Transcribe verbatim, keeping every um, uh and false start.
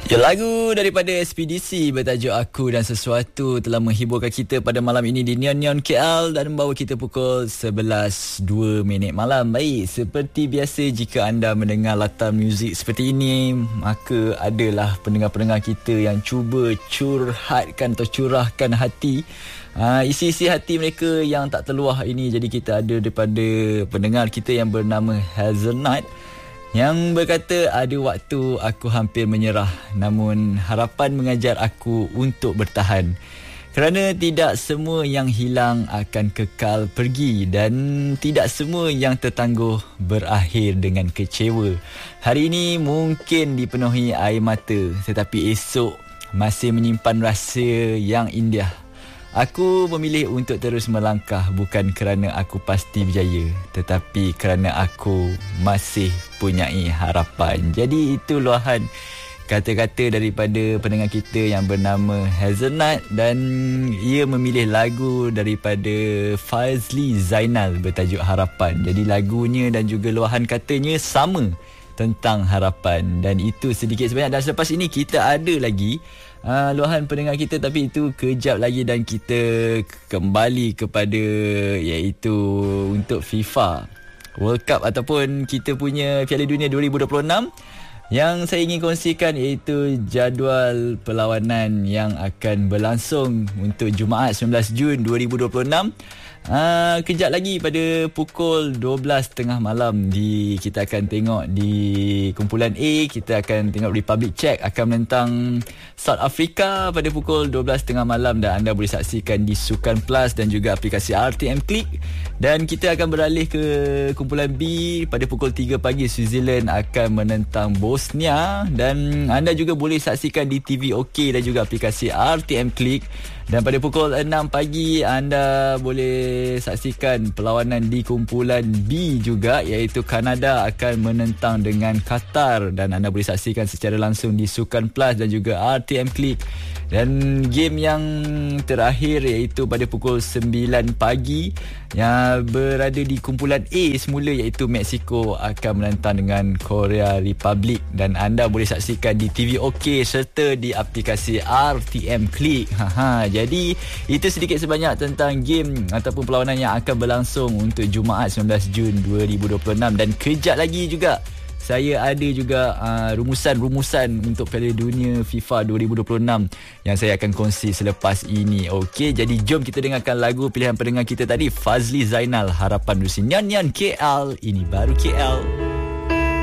Ya, lagu daripada S P D C bertajuk Aku dan Sesuatu telah menghiburkan kita pada malam ini di Neon Neon K L dan membawa kita pukul sebelas dua minit malam. Baik, seperti biasa jika anda mendengar latar muzik seperti ini, maka adalah pendengar-pendengar kita yang cuba curhatkan atau curahkan hati, uh, isi-isi hati mereka yang tak terluah ini. Jadi kita ada daripada pendengar kita yang bernama Hazelnut yang berkata, ada waktu aku hampir menyerah, namun harapan mengajar aku untuk bertahan. Kerana tidak semua yang hilang akan kekal pergi dan tidak semua yang tertangguh berakhir dengan kecewa. Hari ini mungkin dipenuhi air mata, tetapi esok masih menyimpan rasa yang indah. Aku memilih untuk terus melangkah bukan kerana aku pasti berjaya, tetapi kerana aku masih punyai harapan. Jadi itu luahan kata-kata daripada pendengar kita yang bernama Hazelnut, dan ia memilih lagu daripada Fazli Zainal bertajuk Harapan. Jadi lagunya dan juga luahan katanya sama tentang harapan, dan itu sedikit sebanyak. Dan selepas ini kita ada lagi Uh, luahan pendengar kita, tapi itu kejap lagi dan kita kembali kepada iaitu untuk FIFA World Cup ataupun kita punya Piala Dunia dua ribu dua puluh enam yang saya ingin kongsikan, iaitu jadual perlawanan yang akan berlangsung untuk Jumaat sembilan belas Jun dua ribu dua puluh enam. Uh, kejap lagi pada pukul dua belas tiga puluh malam di, kita akan tengok di kumpulan A, kita akan tengok Republic Czech akan menentang South Africa pada pukul dua belas tiga puluh malam, dan anda boleh saksikan di Sukan Plus dan juga aplikasi R T M Click. Dan kita akan beralih ke kumpulan B pada pukul tiga pagi, Switzerland akan menentang Bosnia, dan anda juga boleh saksikan di T V OK dan juga aplikasi R T M Click. Dan pada pukul enam pagi anda boleh saksikan perlawanan di kumpulan B juga, iaitu Kanada akan menentang dengan Qatar, dan anda boleh saksikan secara langsung di Sukan Plus dan juga R T M Click. Dan game yang terakhir iaitu pada pukul sembilan pagi yang berada di kumpulan A semula, iaitu Mexico akan menentang dengan Korea Republic, dan anda boleh saksikan di T V OK serta di aplikasi R T M Click. Haha, jadi itu sedikit sebanyak tentang game ataupun perlawanan yang akan berlangsung untuk Jumaat sembilan belas Jun dua ribu dua puluh enam. Dan kejap lagi juga saya ada juga uh, rumusan-rumusan untuk Piala Dunia FIFA dua ribu dua puluh enam yang saya akan kongsi selepas ini. Okey, jadi jom kita dengarkan lagu pilihan pendengar kita tadi, Fazli Zainal, Harapan Rusi. Nyan Nyan K L, ini baru K L.